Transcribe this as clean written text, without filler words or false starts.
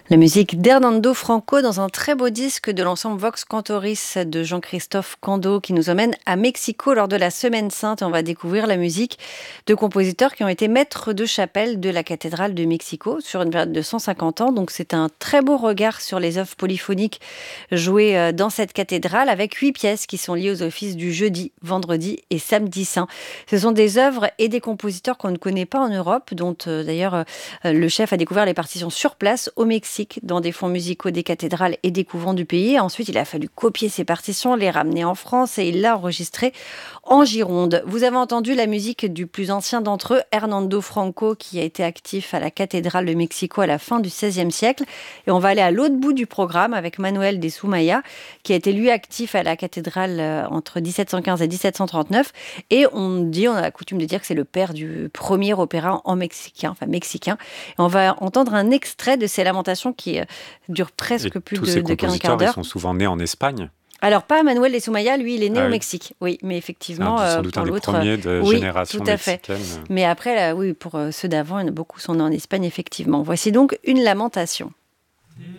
La musique d'Hernando Franco dans un très beau disque de l'ensemble Vox Cantoris de Jean-Christophe Cando qui nous emmène à Mexico lors de la Semaine Sainte. Et on va découvrir la musique de compositeurs qui ont été maîtres de chapelle de la cathédrale de Mexico sur une période de 150 ans. Donc c'est un très beau regard sur les œuvres polyphoniques jouées dans cette cathédrale avec 8 pièces qui sont liées aux offices du jeudi, vendredi et samedi saint. Ce sont des œuvres et des compositeurs qu'on ne connaît pas en Europe, dont d'ailleurs le chef a découvert les partitions sur place au Mexique, dans des fonds musicaux des cathédrales et des couvents du pays. Ensuite, il a fallu copier ces partitions, les ramener en France et il l'a enregistré en Gironde. Vous avez entendu la musique du plus ancien d'entre eux, Hernando Franco, qui a été actif à la cathédrale de Mexico à la fin du XVIe siècle. Et on va aller à l'autre bout du programme avec Manuel de Soumaya, qui a été lui actif à la cathédrale entre 1715 et 1739. Et on a la coutume de dire que c'est le père du premier opéra en mexicain. Et on va entendre un extrait de ces lamentations qui dure presque plus tous ces de 15 compositeurs, quarts d'heure. ils sont souvent nés en Espagne. Alors, pas Manuel de Soumaya, lui, il est né Ah au oui. Mexique. Oui, mais effectivement, Sans doute pour un des l'autre... premiers de oui, génération tout à fait. mexicaine. Mais après, là, oui, pour ceux d'avant, il y en a beaucoup sont nés en Espagne, effectivement. Voici donc une lamentation.